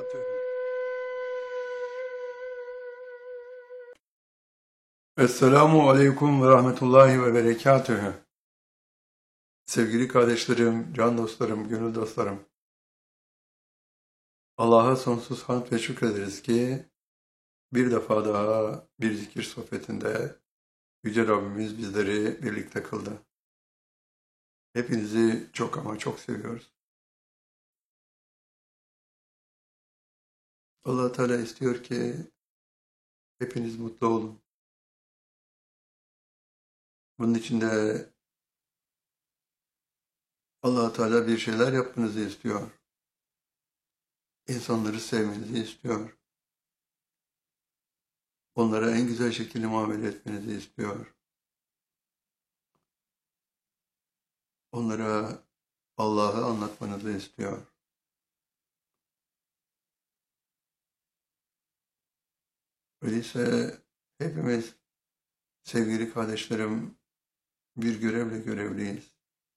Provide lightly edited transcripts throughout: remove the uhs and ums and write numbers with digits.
وبركاته. Esselamu Aleyküm ve Rahmetullahi ve Berekatühü. Sevgili kardeşlerim, can dostlarım, gönül dostlarım. Allah'a sonsuz hamd ve şükrederiz ki bir defa daha bir zikir sohbetinde Yüce Rabbimiz bizleri birlikte kıldı. Hepinizi çok ama çok seviyoruz. Allah Teala istiyor ki hepiniz mutlu olun. Bunun için de Allah Teala bir şeyler yapmanızı istiyor. İnsanları sevmenizi istiyor. Onlara en güzel şekilde muamele etmenizi istiyor. Onlara Allah'ı anlatmanızı istiyor. Öyleyse hepimiz sevgili kardeşlerim bir görevle görevliyiz.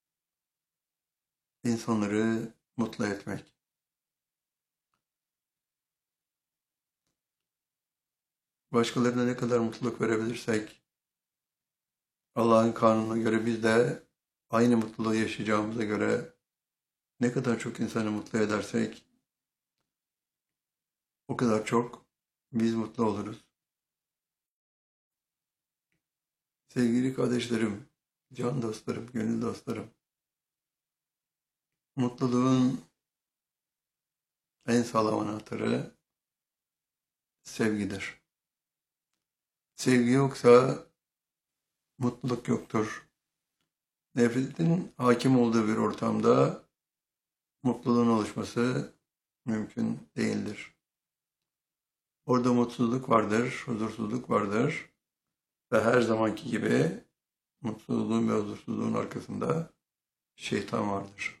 İnsanları mutlu etmek. Başkalarına ne kadar mutluluk verebilirsek Allah'ın kanununa göre biz de aynı mutluluğu yaşayacağımıza göre ne kadar çok insanı mutlu edersek o kadar çok biz mutlu oluruz. Sevgili kardeşlerim, can dostlarım, gönül dostlarım, mutluluğun en sağlam anahtarı sevgidir. Sevgi yoksa mutluluk yoktur. Nefretin hakim olduğu bir ortamda mutluluğun oluşması mümkün değildir. Orada mutsuzluk vardır, huzursuzluk vardır ve her zamanki gibi mutsuzluğun ve huzursuzluğun arkasında şeytan vardır.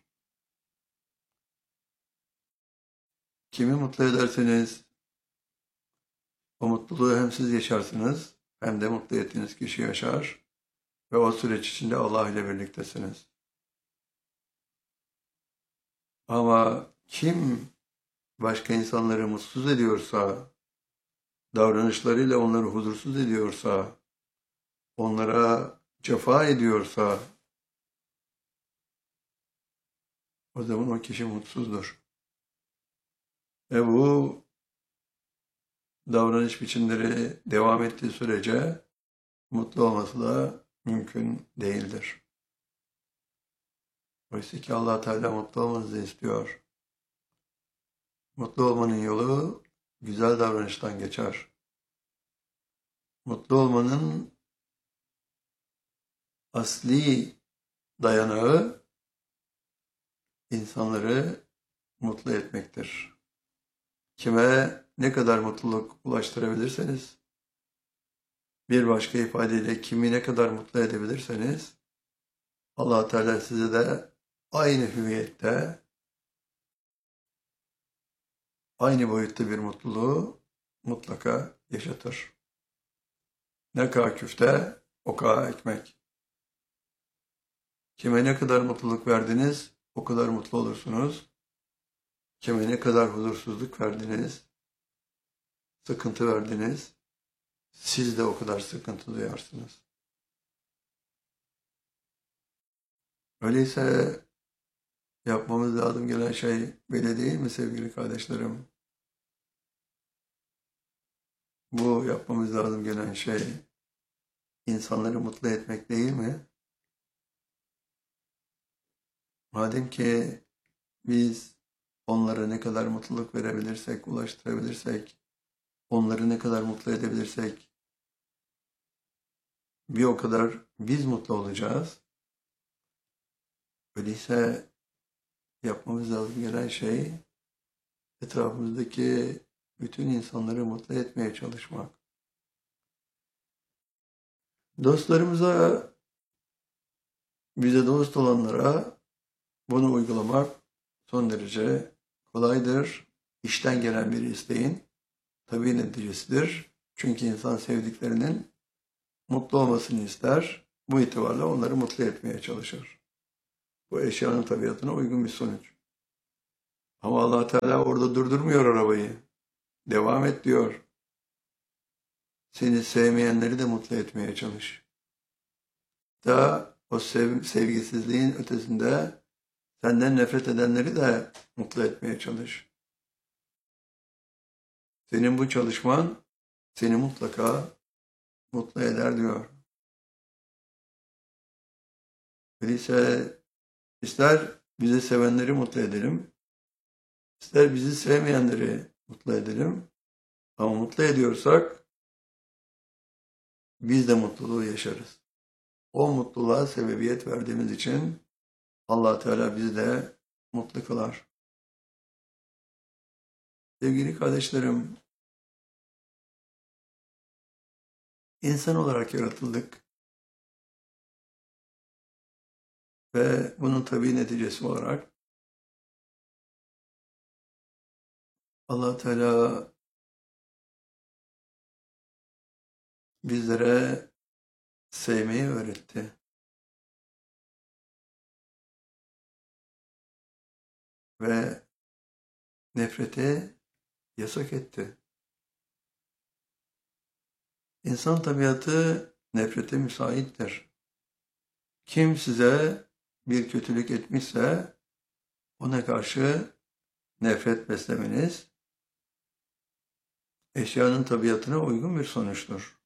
Kimi mutlu ederseniz o mutluluğu hem siz yaşarsınız hem de mutlu ettiğiniz kişi yaşar ve o süreç içinde Allah ile birliktesiniz. Ama kim başka insanları mutsuz ediyorsa, davranışlarıyla onları huzursuz ediyorsa, onlara cefa ediyorsa, o zaman o kişi mutsuzdur. Ve bu davranış biçimleri devam ettiği sürece mutlu olması da mümkün değildir. Oysa ki Allah Teala mutlu olmanızı istiyor. Mutlu olmanın yolu güzel davranıştan geçer. Mutlu olmanın asli dayanağı insanları mutlu etmektir. Kime ne kadar mutluluk ulaştırabilirseniz, bir başka ifadeyle kimi ne kadar mutlu edebilirseniz, Allah Teala size de aynı hüviyette, aynı boyutta bir mutluluğu mutlaka yaşatır. Ne kadar küfte, o kadar ekmek. Kime ne kadar mutluluk verdiniz, o kadar mutlu olursunuz. Kime ne kadar huzursuzluk verdiniz, sıkıntı verdiniz, siz de o kadar sıkıntı duyarsınız. Öyleyse yapmamız lazım gelen şey böyle değil mi sevgili kardeşlerim? Bu yapmamız lazım gelen şey insanları mutlu etmek değil mi? Madem ki biz onlara ne kadar mutluluk verebilirsek, ulaştırabilirsek, onları ne kadar mutlu edebilirsek bir o kadar biz mutlu olacağız. Öyleyse yapmamız lazım gelen şey etrafımızdaki bütün insanları mutlu etmeye çalışmak. Dostlarımıza, bize dost olanlara bunu uygulamak son derece kolaydır. İşten gelen bir isteğin tabii neticesidir. Çünkü insan sevdiklerinin mutlu olmasını ister. Bu itibarla onları mutlu etmeye çalışır. Bu eşyanın tabiatına uygun bir sonuç. Ama Allah Teala orada durdurmuyor arabayı. Devam et diyor. Seni sevmeyenleri de mutlu etmeye çalış. Da o sevgisizliğin ötesinde senden nefret edenleri de mutlu etmeye çalış. Senin bu çalışman seni mutlaka mutlu eder diyor. Öyleyse ister bizi sevenleri mutlu edelim, ister bizi sevmeyenleri mutlu edelim. Ama mutlu ediyorsak biz de mutluluğu yaşarız. O mutluluğa sebebiyet verdiğimiz için Allah Teala bizi de mutlu kılar. Sevgili kardeşlerim, insan olarak yaratıldık ve bunun tabii neticesi olarak Allah Teala bizlere sevmeyi öğretti. Ve nefreti yasak etti. İnsan tabiatı nefrete müsaittir. Kim size bir kötülük etmişse ona karşı nefret beslemeniz eşyanın tabiatına uygun bir sonuçtur.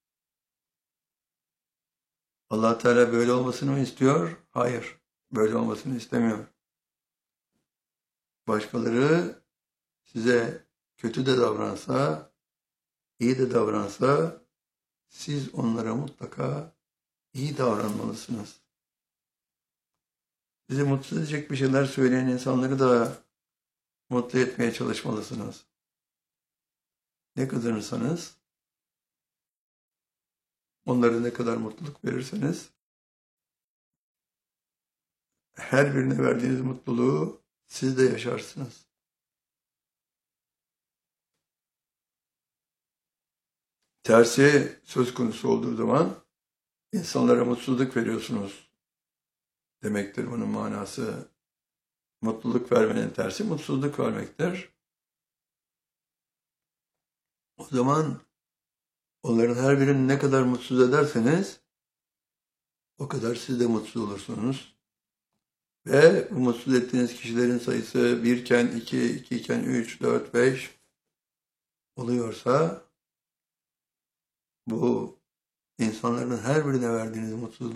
Allah Teala böyle olmasını mı istiyor? Hayır, böyle olmasını istemiyor. Başkaları size kötü de davransa, iyi de davransa, siz onlara mutlaka iyi davranmalısınız. Sizi mutsuz edecek bir şeyler söyleyen insanları da mutlu etmeye çalışmalısınız. Ne kazanırsanız, onlara ne kadar mutluluk verirseniz, her birine verdiğiniz mutluluğu siz de yaşarsınız. Tersi söz konusu olduğu zaman insanlara mutsuzluk veriyorsunuz demektir bunun manası. Mutluluk vermenin tersi mutsuzluk vermektir. O zaman onların her birini ne kadar mutsuz ederseniz o kadar siz de mutsuz olursunuz. Ve bu mutsuz ettiğiniz kişilerin sayısı 1 iken 2, 2 iken 3, 4, 5 oluyorsa bu insanların her birine verdiğiniz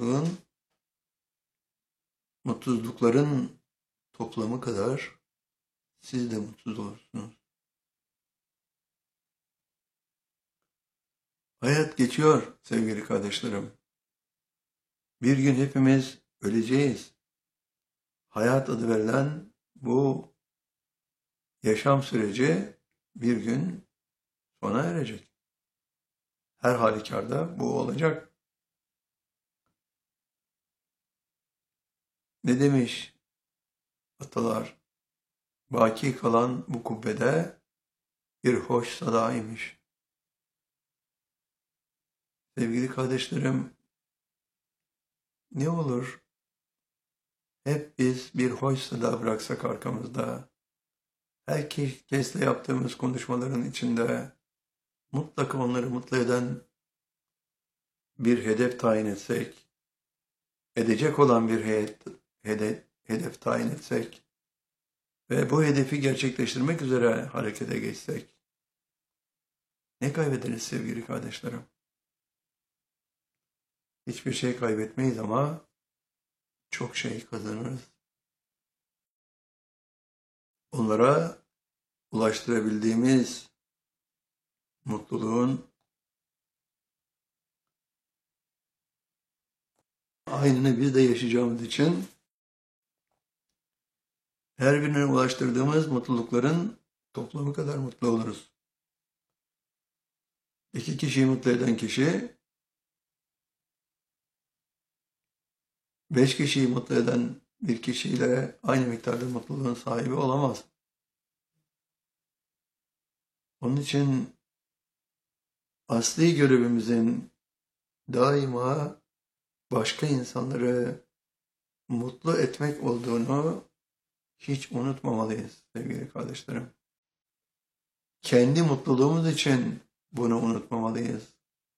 mutsuzlukların toplamı kadar siz de mutsuz olursunuz. Hayat geçiyor sevgili kardeşlerim. Bir gün hepimiz öleceğiz. Hayat adı verilen bu yaşam süreci bir gün sona erecek. Her halükarda bu olacak. Ne demiş atalar? Baki kalan bu kubbede bir hoş sadaymış. Sevgili kardeşlerim, ne olur hep biz bir hoş sada bıraksak arkamızda, herkesle yaptığımız konuşmaların içinde mutlaka onları mutlu eden bir hedef tayin etsek, edecek olan bir hedef tayin etsek ve bu hedefi gerçekleştirmek üzere harekete geçsek, ne kaybederiz sevgili kardeşlerim? Hiçbir şey kaybetmeyiz ama çok şey kazanırız. Onlara ulaştırabildiğimiz mutluluğun aynını biz de yaşayacağımız için her birine ulaştırdığımız mutlulukların toplamı kadar mutlu oluruz. 2 kişiyi mutlu eden kişi 5 kişiyi mutlu eden bir kişiyle aynı miktarda mutluluğun sahibi olamaz. Onun için asli görevimizin daima başka insanları mutlu etmek olduğunu hiç unutmamalıyız sevgili kardeşlerim. Kendi mutluluğumuz için bunu unutmamalıyız.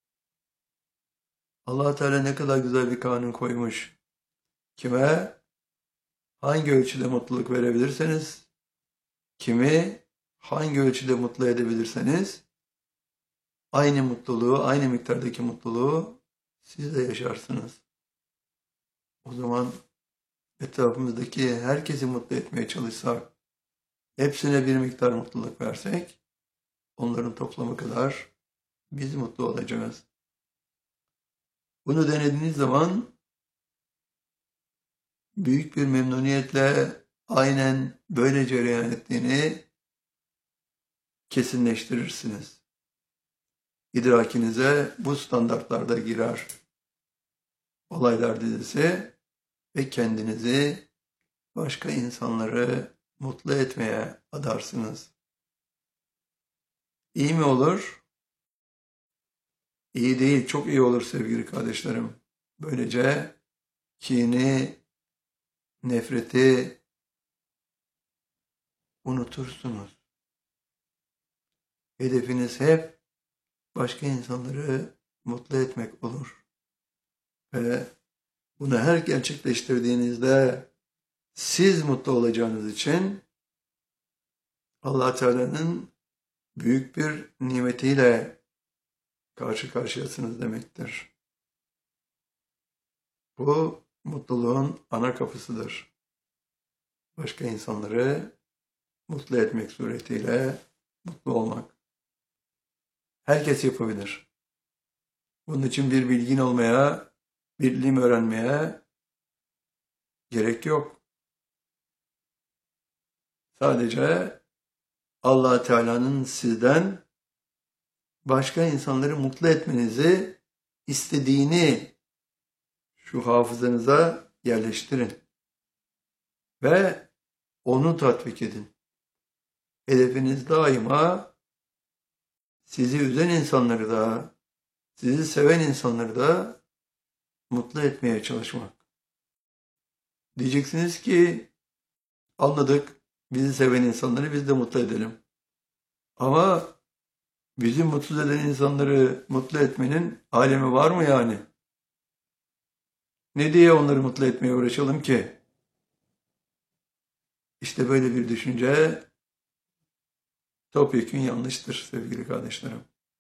Allah Teala ne kadar güzel bir kanun koymuş. Kime hangi ölçüde mutluluk verebilirseniz, kimi hangi ölçüde mutlu edebilirseniz, aynı mutluluğu, aynı miktardaki mutluluğu siz de yaşarsınız. O zaman etrafımızdaki herkesi mutlu etmeye çalışsak, hepsine bir miktar mutluluk versek, onların toplamı kadar biz mutlu olacağız. Bunu denediğiniz zaman büyük bir memnuniyetle aynen böyle cereyan ettiğini kesinleştirirsiniz. İdrakinize bu standartlarda girer olaylar dizisi ve kendinizi başka insanları mutlu etmeye adarsınız. İyi mi olur? İyi değil, çok iyi olur sevgili kardeşlerim. Böylece kini, nefreti unutursunuz. Hedefiniz hep başka insanları mutlu etmek olur. Ve bunu her gerçekleştirdiğinizde siz mutlu olacağınız için Allah Teala'nın büyük bir nimetiyle karşı karşıyasınız demektir. Bu mutluluğun ana kapısıdır. Başka insanları mutlu etmek suretiyle mutlu olmak. Herkes yapabilir. Bunun için bir bilgin olmaya, bir ilim öğrenmeye gerek yok. Sadece Allah Teala'nın sizden başka insanları mutlu etmenizi istediğini şu hafızanıza yerleştirin ve onu tatbik edin. Hedefiniz daima sizi üzen insanları da, sizi seven insanları da mutlu etmeye çalışmak. Diyeceksiniz ki anladık, bizi seven insanları biz de mutlu edelim. Ama bizi mutsuz eden insanları mutlu etmenin alemi var mı yani? Ne diye onları mutlu etmeye uğraşalım ki? İşte böyle bir düşünce topyekün yanlıştır sevgili kardeşlerim.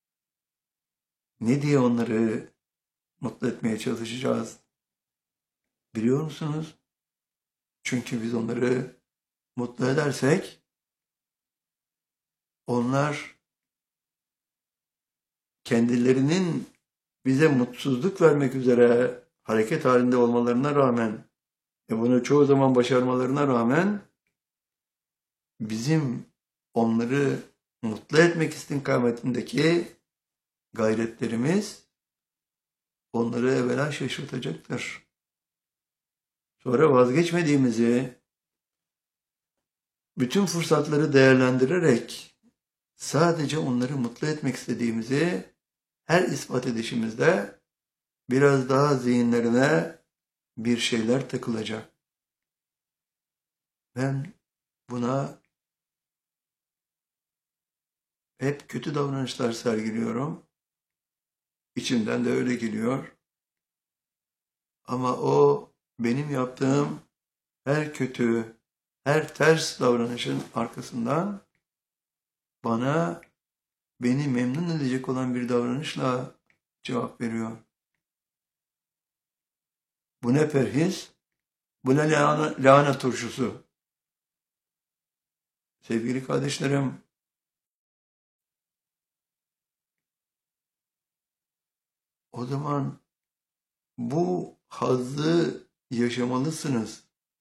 Ne diye onları mutlu etmeye çalışacağız? Biliyor musunuz? Çünkü biz onları mutlu edersek onlar kendilerinin bize mutsuzluk vermek üzere hareket halinde olmalarına rağmen bunu çoğu zaman başarmalarına rağmen bizim onları mutlu etmek istikametindeki gayretlerimiz onları evvela şaşırtacaktır. Sonra vazgeçmediğimizi, bütün fırsatları değerlendirerek sadece onları mutlu etmek istediğimizi her ispat edişimizde biraz daha zihinlerine bir şeyler takılacak. Ben buna hep kötü davranışlar sergiliyorum. İçimden de öyle geliyor. Ama o benim yaptığım her kötü, her ters davranışın arkasından bana beni memnun edecek olan bir davranışla cevap veriyor. Bu ne perhiz? Bu ne lahana turşusu? Sevgili kardeşlerim, o zaman bu hazzı yaşamalısınız.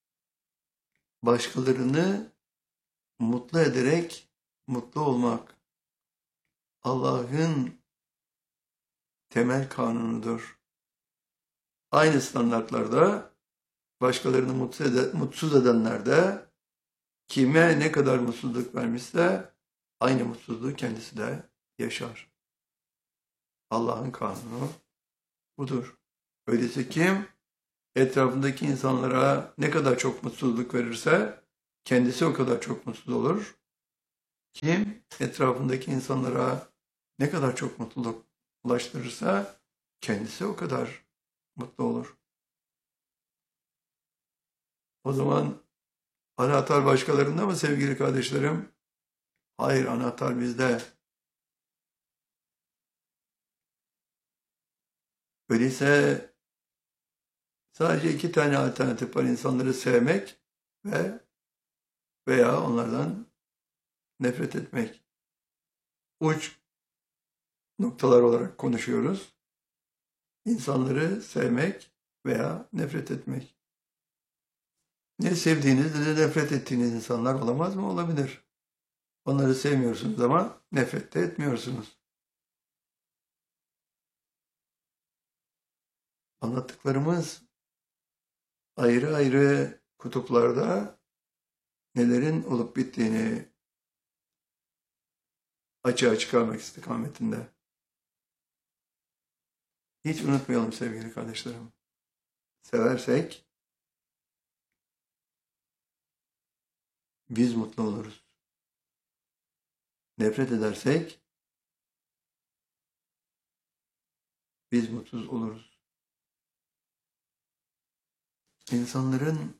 Başkalarını mutlu ederek mutlu olmak Allah'ın temel kanunudur. Aynı standartlarda başkalarını mutsuz edenler de kime ne kadar mutsuzluk vermişse aynı mutsuzluğu kendisi de yaşar. Allah'ın kanunu budur. Öyleyse kim etrafındaki insanlara ne kadar çok mutsuzluk verirse kendisi o kadar çok mutsuz olur. Kim etrafındaki insanlara ne kadar çok mutluluk ulaştırırsa kendisi o kadar mutlu olur. O zaman anahtar başkalarında mı sevgili kardeşlerim? Hayır, anahtar bizde. Öyleyse sadece iki tane alternatif var: insanları sevmek veya onlardan nefret etmek. Uç noktalar olarak konuşuyoruz. İnsanları sevmek veya nefret etmek. Ne sevdiğiniz ne de nefret ettiğiniz insanlar olamaz mı? Olabilir. Onları sevmiyorsunuz ama nefret de etmiyorsunuz. Anlattıklarımız ayrı ayrı kutuplarda nelerin olup bittiğini açığa çıkarmak istikametinde. Hiç unutmayalım sevgili kardeşlerim. Seversek biz mutlu oluruz. Nefret edersek biz mutsuz oluruz. İnsanların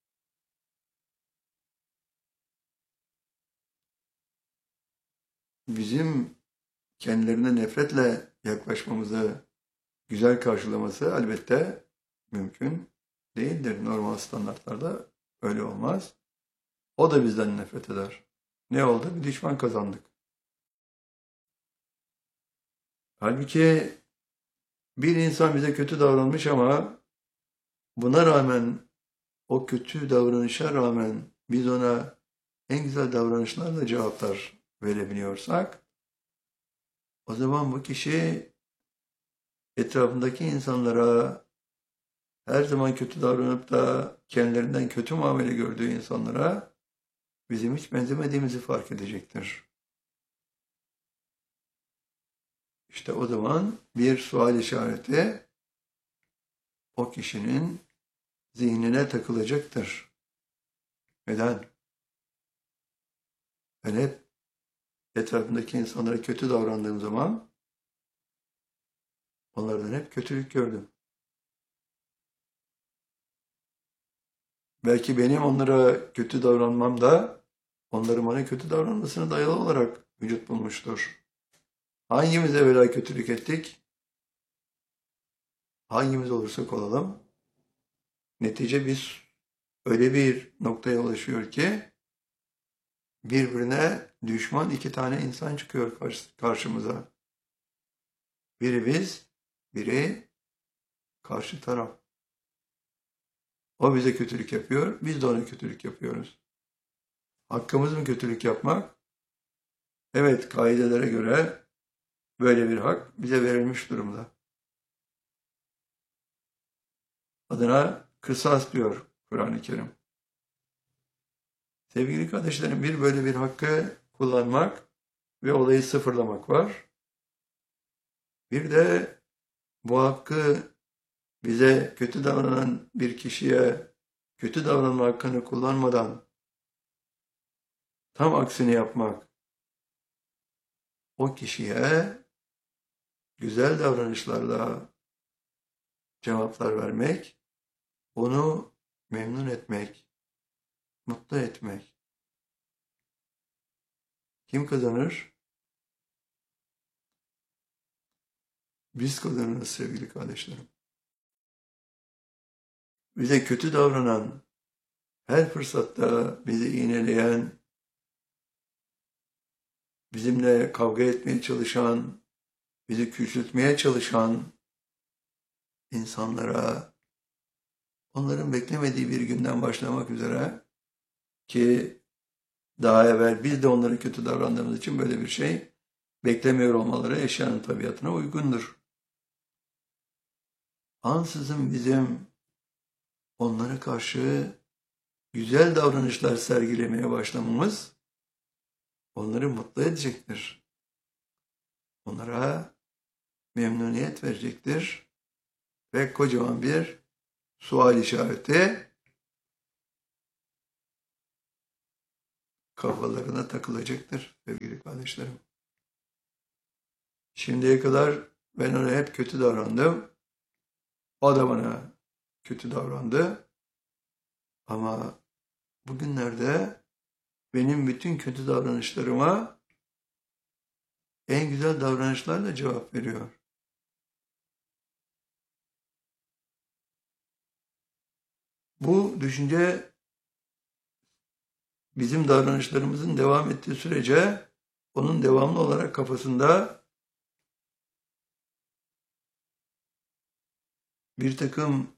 bizim kendilerine nefretle yaklaşmamızı güzel karşılaması elbette mümkün değildir. Normal standartlarda öyle olmaz. O da bizden nefret eder. Ne oldu? Bir düşman kazandık. Halbuki bir insan bize kötü davranmış ama buna rağmen, o kötü davranışa rağmen biz ona en güzel davranışlarla cevaplar verebiliyorsak, o zaman bu kişi etrafındaki insanlara her zaman kötü davranıp da kendilerinden kötü muamele gördüğü insanlara bizim hiç benzemediğimizi fark edecektir. İşte o zaman bir sual işareti o kişinin zihnine takılacaktır. Neden? Ben hep etrafındaki insanlara kötü davrandığım zaman onlardan hep kötülük gördüm. Belki benim onlara kötü davranmam da onların bana kötü davranmasına dayalı olarak vücut bulmuştur. Hangimiz evvela kötülük ettik? Hangimiz olursak olalım, netice biz öyle bir noktaya ulaşıyor ki birbirine düşman iki tane insan çıkıyor karşımıza. Biri biz, biri karşı taraf. O bize kötülük yapıyor, biz de ona kötülük yapıyoruz. Hakkımız mı kötülük yapmak? Evet, kaidelere göre böyle bir hak bize verilmiş durumda. Adına kısas diyor Kur'an-ı Kerim. Sevgili kardeşlerim, bir böyle bir hakkı kullanmak ve olayı sıfırlamak var. Bir de bu hakkı bize kötü davranan bir kişiye kötü davranma hakkını kullanmadan tam aksini yapmak, o kişiye güzel davranışlarla cevaplar vermek, onu memnun etmek, mutlu etmek. Kim kazanır? Biz kazanırız sevgili kardeşlerim. Bize kötü davranan, her fırsatta bizi iğneleyen, bizimle kavga etmeye çalışan, bizi küçültmeye çalışan insanlara, onların beklemediği bir günden başlamak üzere, ki daha evvel biz de onlara kötü davrandığımız için böyle bir şey beklemiyor olmaları eşyanın tabiatına uygundur. Ansızın bizim onlara karşı güzel davranışlar sergilemeye başlamamız onları mutlu edecektir. Onlara memnuniyet verecektir ve kocaman bir sual işareti kafalarına takılacaktır sevgili kardeşlerim. Şimdiye kadar ben ona hep kötü davrandım. O da bana kötü davrandı. Ama bugünlerde benim bütün kötü davranışlarıma en güzel davranışlarla cevap veriyor. Bu düşünce bizim davranışlarımızın devam ettiği sürece onun devamlı olarak kafasında bir takım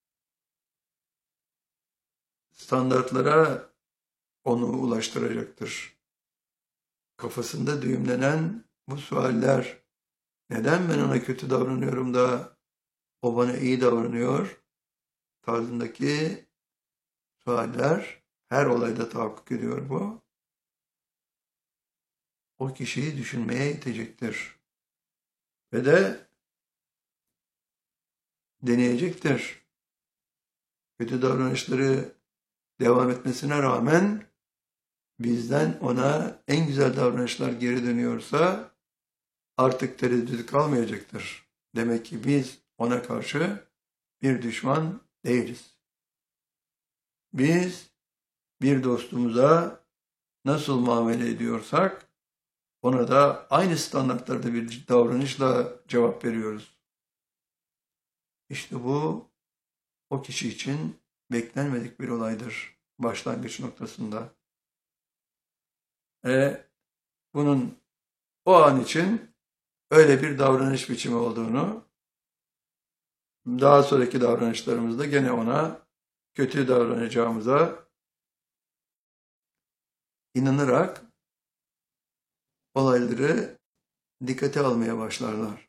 standartlara onu ulaştıracaktır. Kafasında düğümlenen bu sualler, neden ben ona kötü davranıyorum da o bana iyi davranıyor tarzındaki sualler, her olayda tahakkuk ediyor bu. O kişiyi düşünmeye itecektir. Ve de deneyecektir. Kötü davranışları devam etmesine rağmen bizden ona en güzel davranışlar geri dönüyorsa artık tereddüt kalmayacaktır. Demek ki biz ona karşı bir düşman değiliz. Biz bir dostumuza nasıl muamele ediyorsak ona da aynı standartlarda bir davranışla cevap veriyoruz. İşte bu o kişi için beklenmedik bir olaydır başlangıç noktasında. Bunun o an için öyle bir davranış biçimi olduğunu, daha sonraki davranışlarımızda gene ona kötü davranacağımıza inanarak olayları dikkate almaya başlarlar.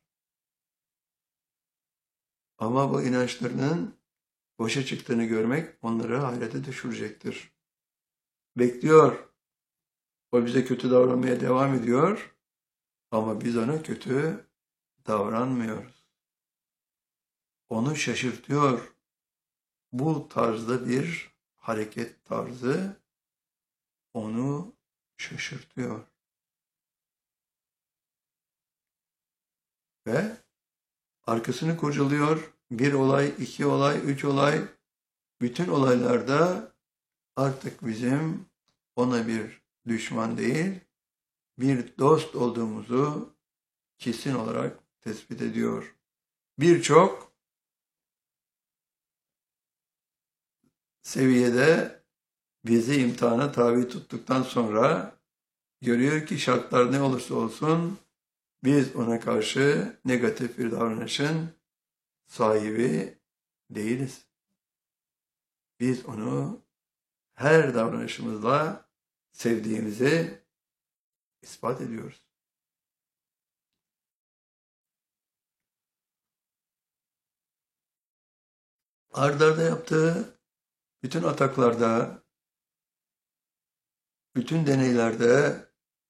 Ama bu inançlarının boşa çıktığını görmek onları hayrete düşürecektir. Bekliyor. O bize kötü davranmaya devam ediyor. Ama biz ona kötü davranmıyoruz. Onu şaşırtıyor. Bu tarzda bir hareket tarzı onu şaşırtıyor. Ve arkasını kurcalıyor. Bir olay, iki olay, üç olay. Bütün olaylarda artık bizim ona bir düşman değil, bir dost olduğumuzu kesin olarak tespit ediyor. Birçok seviyede bizi imtihana tabi tuttuktan sonra görüyor ki şartlar ne olursa olsun biz ona karşı negatif bir davranışın sahibi değiliz. Biz onu her davranışımızla sevdiğimizi ispat ediyoruz. Ard arda yaptığı bütün ataklarda, bütün deneylerde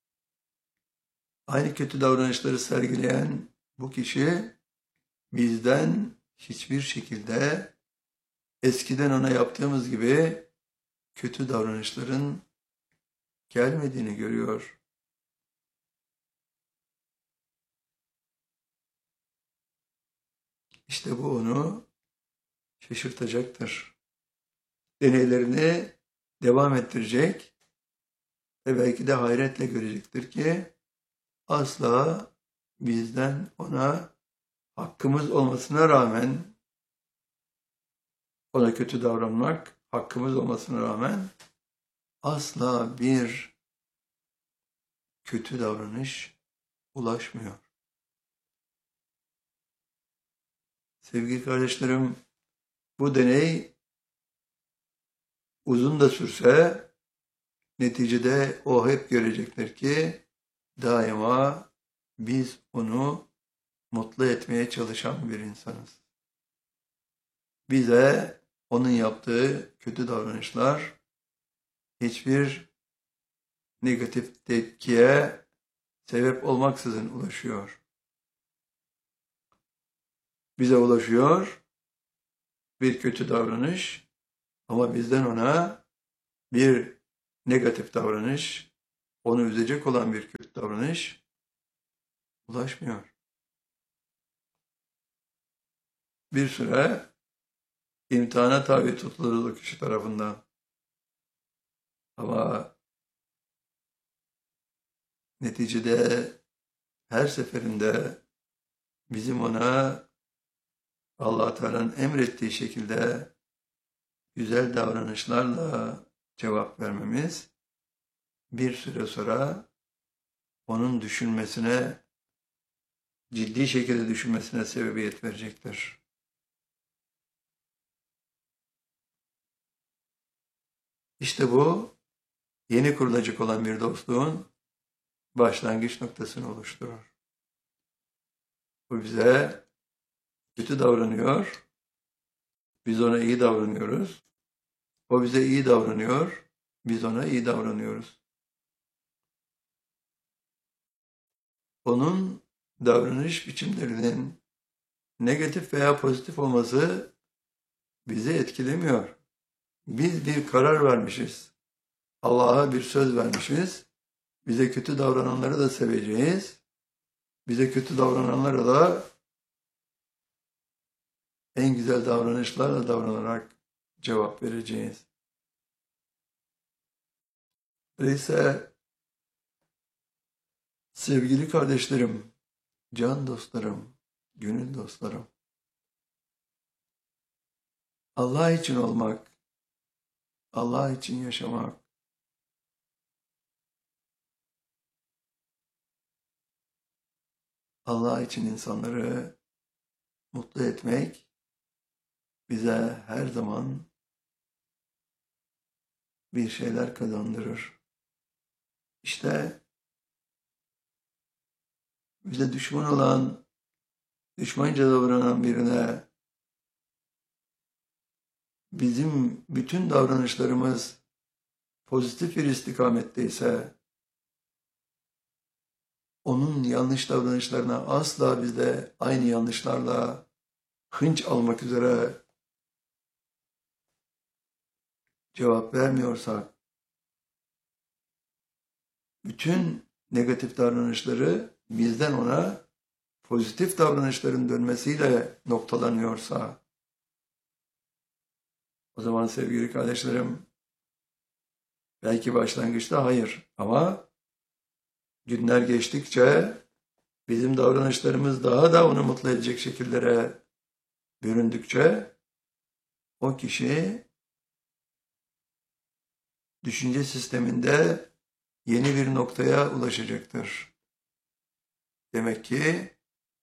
aynı kötü davranışları sergileyen bu kişi bizden hiçbir şekilde eskiden ona yaptığımız gibi kötü davranışların gelmediğini görüyor. İşte bu onu şaşırtacaktır. Deneylerini devam ettirecek ve belki de hayretle görecektir ki asla bizden ona hakkımız olmasına rağmen ona kötü davranmak hakkımız olmasına rağmen asla bir kötü davranış ulaşmıyor. Sevgili kardeşlerim, bu deney uzun da sürse neticede o hep görecektir ki daima biz onu mutlu etmeye çalışan bir insanız. Bize onun yaptığı kötü davranışlar hiçbir negatif tepkiye sebep olmaksızın ulaşıyor. Bize ulaşıyor bir kötü davranış ama bizden ona bir negatif davranış, onu üzecek olan bir kötü davranış ulaşmıyor. Bir süre imtihana tabi tutulur kişi tarafından. Ama neticede her seferinde bizim ona Allah Teala'nın emrettiği şekilde güzel davranışlarla cevap vermemiz bir süre sonra onun düşünmesine, ciddi şekilde düşünmesine sebebiyet verecektir. İşte bu yeni kurulacak olan bir dostluğun başlangıç noktasını oluşturur. Bu bize kötü davranıyor, biz ona iyi davranıyoruz. O bize iyi davranıyor, biz ona iyi davranıyoruz. Onun davranış biçimlerinin negatif veya pozitif olması bizi etkilemiyor. Biz bir karar vermişiz. Allah'a bir söz vermişiz. Bize kötü davrananları da seveceğiz. Bize kötü davrananlara da en güzel davranışlarla davranarak cevap vereceğiz. Öyleyse sevgili kardeşlerim, can dostlarım, gönül dostlarım, Allah için olmak, Allah için yaşamak, Allah için insanları mutlu etmek bize her zaman bir şeyler kazandırır. İşte bize düşman olan, düşmanca davranan birine bizim bütün davranışlarımız pozitif bir istikametteyse, onun yanlış davranışlarına asla biz de aynı yanlışlarla hınç almak üzere cevap vermiyorsak, bütün negatif davranışları bizden ona pozitif davranışların dönmesiyle noktalanıyorsa, o zaman sevgili kardeşlerim, belki başlangıçta hayır ama günler geçtikçe bizim davranışlarımız daha da onu mutlu edecek şekillere büründükçe o kişi düşünce sisteminde yeni bir noktaya ulaşacaktır. Demek ki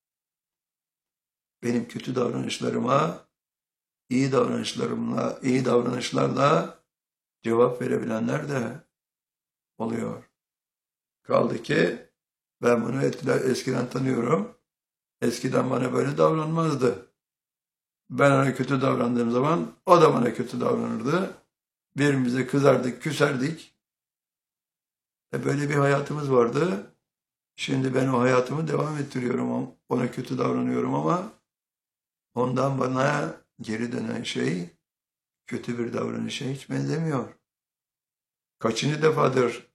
benim kötü davranışlarıma iyi davranışlarla cevap verebilenler de oluyor. Kaldı ki ben bunu eskiden tanıyorum. Eskiden bana böyle davranmazdı. Ben ona kötü davrandığım zaman o da bana kötü davranırdı. Birbirimize kızardık, küserdik. Böyle bir hayatımız vardı. Şimdi ben o hayatımı devam ettiriyorum. Ona kötü davranıyorum ama ondan bana geri dönen şey kötü bir davranışa hiç benzemiyor. Kaçıncı defadır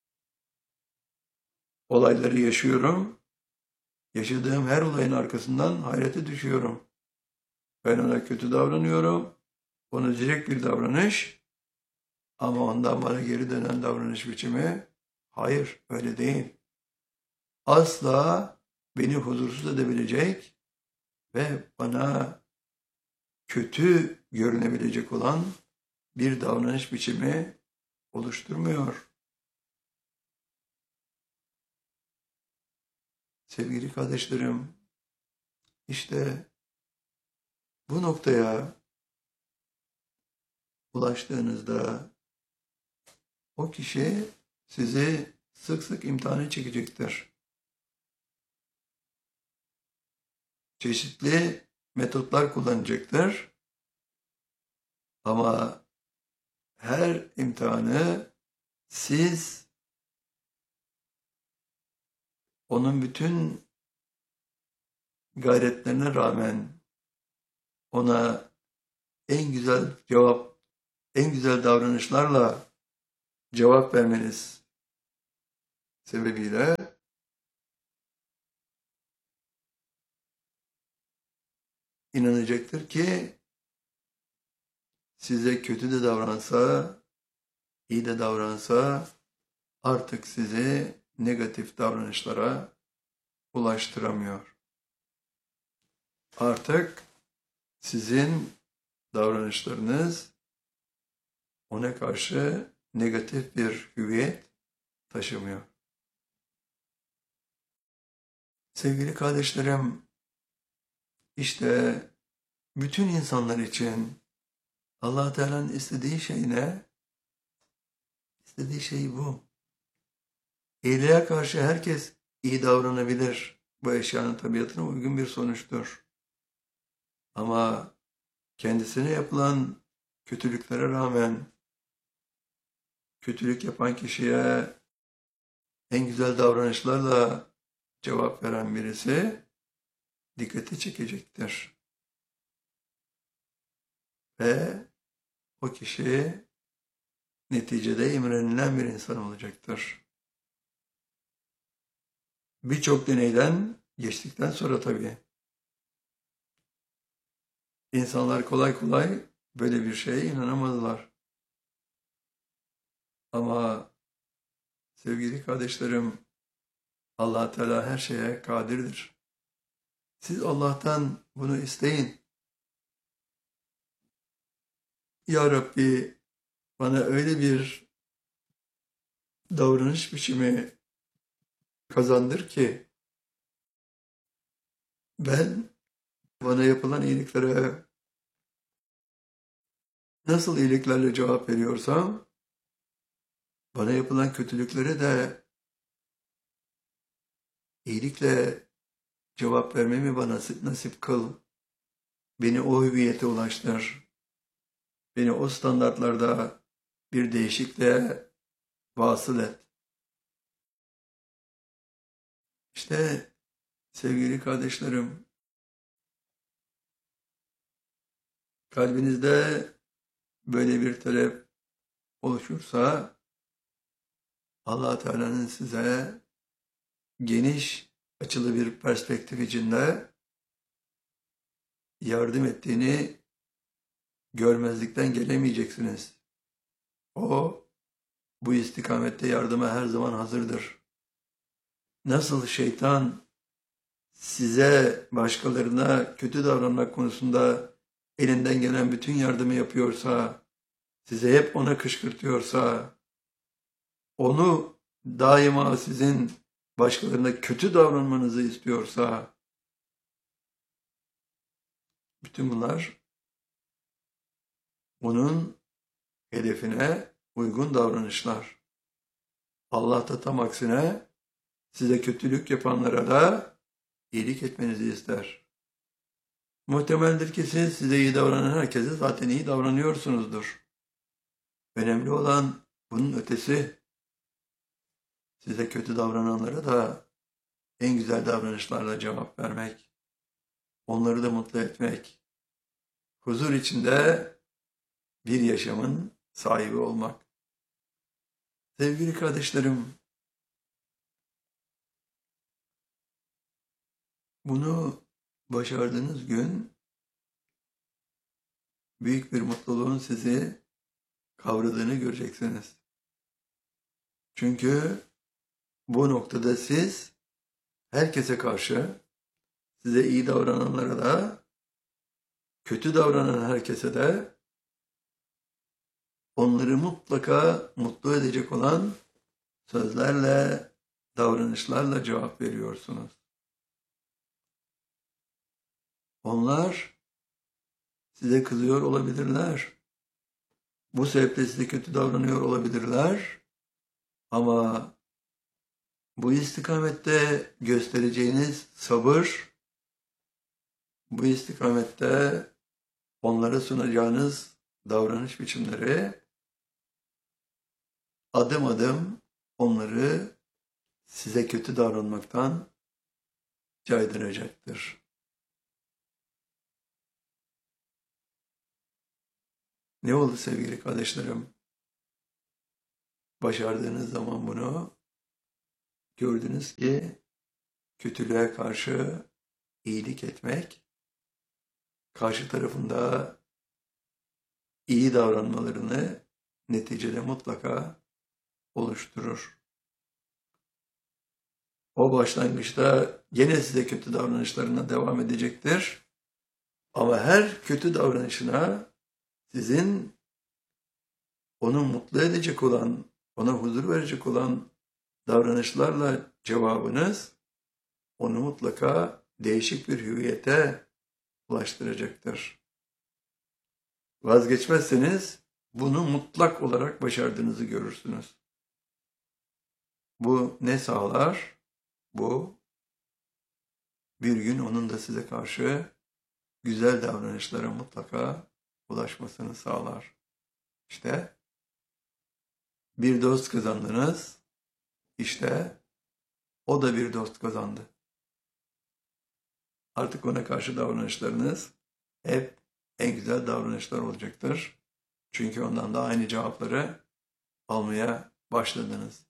olayları yaşıyorum. Yaşadığım her olayın arkasından hayrete düşüyorum. Ben ona kötü davranıyorum. Onu direkt bir davranış. Ama ondan bana geri dönen davranış biçimi hayır, öyle değil. Asla beni huzursuz edebilecek ve bana kötü görünebilecek olan bir davranış biçimi oluşturmuyor. Sevgili kardeşlerim, işte bu noktaya ulaştığınızda o kişi sizi sık sık imtihana çekecektir. Çeşitli metotlar kullanacaktır. Ama her imtihanı siz onun bütün gayretlerine rağmen ona en güzel cevap, en güzel davranışlarla cevap vermeniz sebebiyle inanacaktır ki size kötü de davransa, iyi de davransa artık sizi negatif davranışlara ulaştıramıyor. Artık sizin davranışlarınız ona karşı negatif bir hüviyet taşımıyor. Sevgili kardeşlerim, işte bütün insanlar için Allah Teala'nın istediği şey ne? İstediği şey bu. İyiliğe karşı herkes iyi davranabilir. Bu eşyanın tabiatına uygun bir sonuçtur. Ama kendisine yapılan kötülüklere rağmen kötülük yapan kişiye en güzel davranışlarla cevap veren birisi dikkati çekecektir. Ve o kişi neticede imrenilen bir insan olacaktır. Birçok deneyden geçtikten sonra tabii insanlar kolay kolay böyle bir şeye inanamadılar. Ama sevgili kardeşlerim, Allah Teala her şeye kadirdir. Siz Allah'tan bunu isteyin. Ya Rabbi, bana öyle bir davranış biçimi kazandır ki ben bana yapılan iyiliklere nasıl iyiliklerle cevap veriyorsam bana yapılan kötülüklere de iyilikle cevap vermemi bana nasip kıl. Beni o hüviyete ulaştır. Beni o standartlarda bir değişikliğe vasıl et. İşte sevgili kardeşlerim, kalbinizde böyle bir talep oluşursa Allah Teala'nın size geniş açılı bir perspektif içinde yardım ettiğini görmezlikten gelemeyeceksiniz. O bu istikamette yardıma her zaman hazırdır. Nasıl şeytan size başkalarına kötü davranmak konusunda elinden gelen bütün yardımı yapıyorsa, size hep ona kışkırtıyorsa, onu daima sizin başkalarına kötü davranmanızı istiyorsa, bütün bunlar onun hedefine uygun davranışlar. Allah da tam aksine size kötülük yapanlara da iyilik etmenizi ister. Muhtemeldir ki siz size iyi davranan herkese zaten iyi davranıyorsunuzdur. Önemli olan bunun ötesi. Size kötü davrananlara da en güzel davranışlarla cevap vermek, onları da mutlu etmek, huzur içinde bir yaşamın sahibi olmak. Sevgili kardeşlerim, bunu başardığınız gün büyük bir mutluluğun sizi kavradığını göreceksiniz. Çünkü bu noktada siz herkese karşı, size iyi davrananlara da, kötü davranan herkese de onları mutlaka mutlu edecek olan sözlerle, davranışlarla cevap veriyorsunuz. Onlar size kızıyor olabilirler. Bu sebeple size kötü davranıyor olabilirler. Ama bu istikamette göstereceğiniz sabır, bu istikamette onlara sunacağınız davranış biçimleri adım adım onları size kötü davranmaktan caydıracaktır. Ne oldu sevgili kardeşlerim? başardığınız zaman bunu gördünüz ki kötülüğe karşı iyilik etmek, karşı tarafında iyi davranmalarını neticede mutlaka oluşturur. O başlangıçta gene size kötü davranışlarına devam edecektir. Ama her kötü davranışına sizin onu mutlu edecek olan, ona huzur verecek olan davranışlarla cevabınız onu mutlaka değişik bir hüviyete ulaştıracaktır. Vazgeçmezseniz bunu mutlak olarak başardığınızı görürsünüz. Bu ne sağlar? Bu bir gün onun da size karşı güzel davranışlara mutlaka ulaşmasını sağlar. İşte bir dost kazandınız, işte o da bir dost kazandı. Artık ona karşı davranışlarınız hep en güzel davranışlar olacaktır. Çünkü ondan da aynı cevapları almaya başladınız.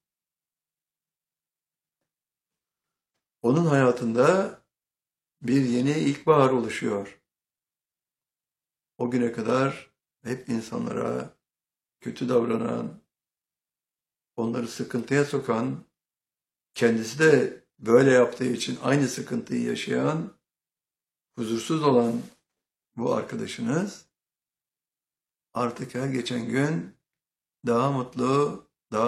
Onun hayatında bir yeni ilkbahar oluşuyor. O güne kadar hep insanlara kötü davranan, onları sıkıntıya sokan, kendisi de böyle yaptığı için aynı sıkıntıyı yaşayan, huzursuz olan bu arkadaşınız artık her geçen gün daha mutlu,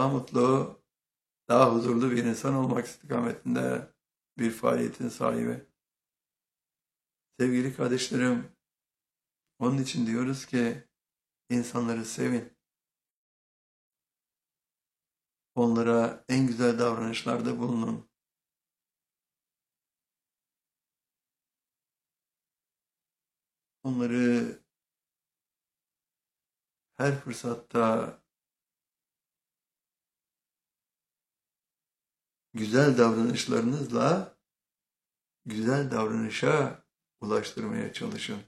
daha huzurlu bir insan olmak istikametinde bir faaliyetin sahibi. Sevgili kardeşlerim, onun için diyoruz ki insanları sevin. Onlara en güzel davranışlarda bulunun. Onları her fırsatta güzel davranışlarınızla güzel davranışa ulaştırmaya çalışın.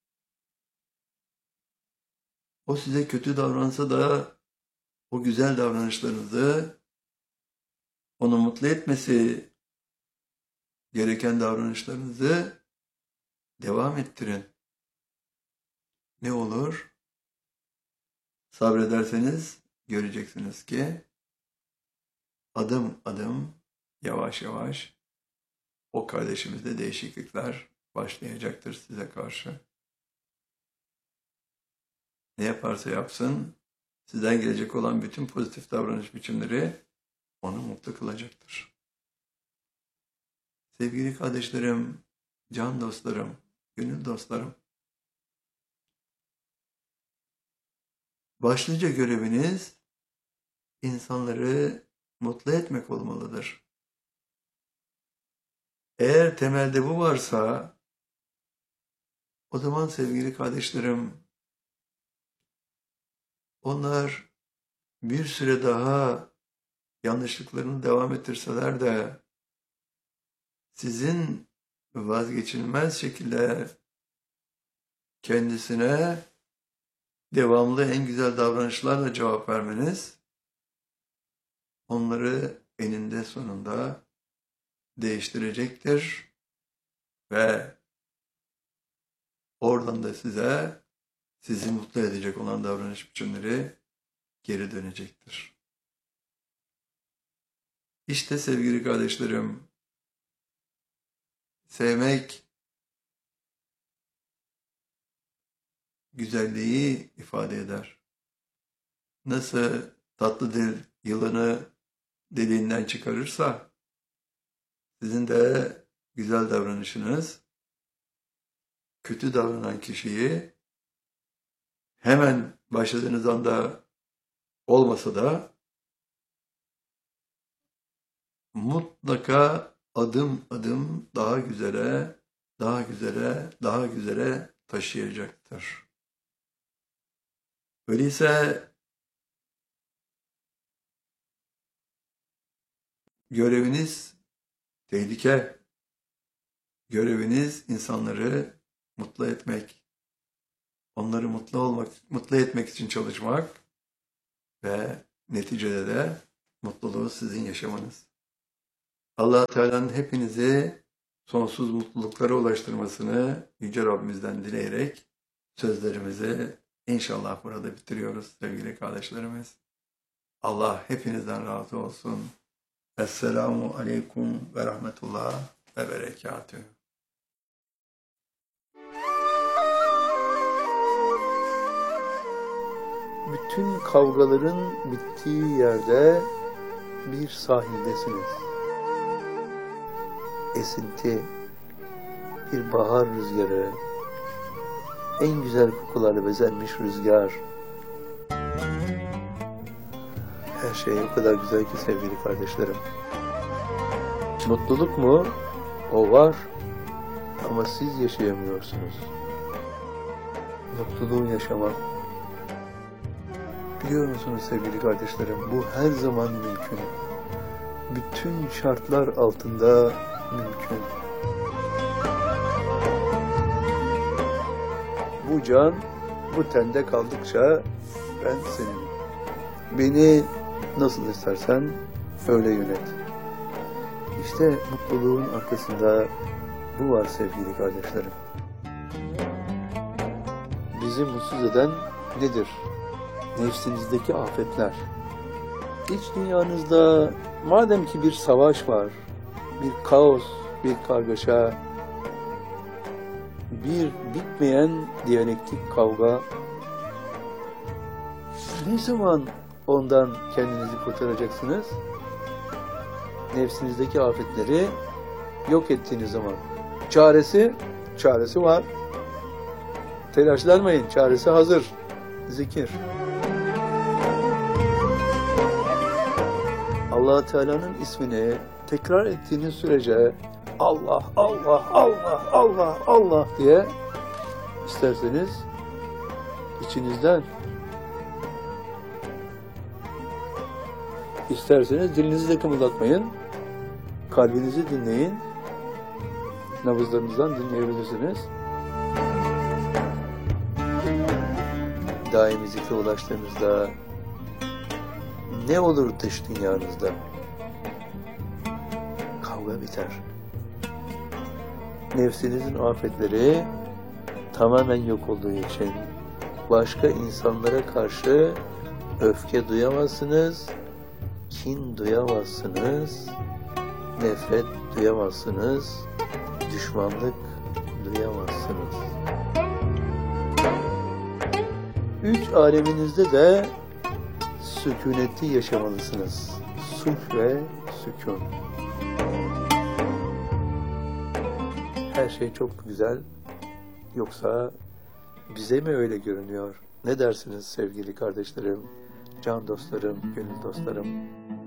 O size kötü davransa da o güzel davranışlarınızı onu mutlu etmesi gereken davranışlarınızı devam ettirin. Ne olur? Sabrederseniz göreceksiniz ki adım adım, yavaş yavaş o kardeşimizde değişiklikler başlayacaktır size karşı. Ne yaparsa yapsın, sizden gelecek olan bütün pozitif davranış biçimleri onu mutlu kılacaktır. Sevgili kardeşlerim, can dostlarım, gönül dostlarım, başlıca göreviniz insanları mutlu etmek olmalıdır. Eğer temelde bu varsa, o zaman sevgili kardeşlerim, onlar bir süre daha yanlışlıklarını devam ettirseler de sizin vazgeçilmez şekilde kendisine devamlı en güzel davranışlarla cevap vermeniz onları eninde sonunda değiştirecektir ve oradan da sizi mutlu edecek olan davranış biçimleri geri dönecektir. İşte sevgili kardeşlerim, sevmek güzelliği ifade eder. Nasıl tatlı dil yılanı deliğinden çıkarırsa, sizin de güzel davranışınız kötü davranan kişiyi hemen başladığınız anda olmasa da mutlaka adım adım daha güzele, daha güzele, daha güzele taşıyacaktır. Öyleyse göreviniz tehlike, göreviniz insanları mutlu etmek, onları mutlu etmek için çalışmak ve Neticede de mutluluğu sizin yaşamanız. Allah Teala'nın hepinizi sonsuz mutluluklara ulaştırmasını Yüce Rabbimizden dileyerek sözlerimizi inşallah burada bitiriyoruz sevgili kardeşlerimiz. Allah hepinizden razı olsun. Esselamu Aleyküm ve Rahmetullah ve Berekatühü. Bütün kavgaların bittiği yerde bir sahildesiniz. Esinti, bir bahar rüzgarı, en güzel kokularla bezenmiş rüzgar. Her şey o kadar güzel ki sevgili kardeşlerim. Mutluluk mu? O var ama siz yaşayamıyorsunuz. Mutluluğu yaşamak. Biliyor musunuz sevgili kardeşlerim, bu her zaman mümkün. Bütün şartlar altında mümkün. Bu can, bu tende kaldıkça ben senin. Beni nasıl istersen öyle yönet. İşte mutluluğun arkasında bu var sevgili kardeşlerim. Bizi mutsuz eden nedir? Nefsinizdeki afetler. İç dünyanızda madem ki bir savaş var, bir kaos, bir kargaşa, bir bitmeyen diyalektik kavga, ne zaman ondan kendinizi kurtaracaksınız? Nefsinizdeki afetleri yok ettiğiniz zaman. Çaresi var. Telaşlanmayın, çaresi hazır. Zikir. Allah Teala'nın ismini tekrar ettiğiniz sürece Allah, Allah, Allah, Allah, Allah diye isterseniz içinizden, isterseniz dilinizi de kımıldatmayın, kalbinizi dinleyin, nabızlarınızdan dinleyebilirsiniz. Daimi zikre ulaştığınızda ne olur dış dünyanızda? Kavga biter. Nefsinizin afetleri tamamen yok olduğu için başka insanlara karşı öfke duyamazsınız, kin duyamazsınız, nefret duyamazsınız, düşmanlık duyamazsınız. Üç aleminizde de sükuneti yaşamalısınız. Sulh ve sükun. Her şey çok güzel. Yoksa bize mi öyle görünüyor? Ne dersiniz sevgili kardeşlerim, can dostlarım, gönül dostlarım?